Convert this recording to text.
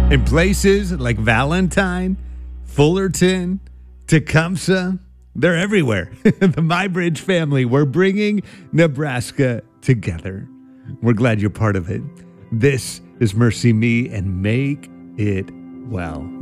In places like Valentine, Fullerton, Tecumseh, they're everywhere. The MyBridge family, we're bringing Nebraska together. We're glad you're part of it. This is Mercy Me and Make It Well.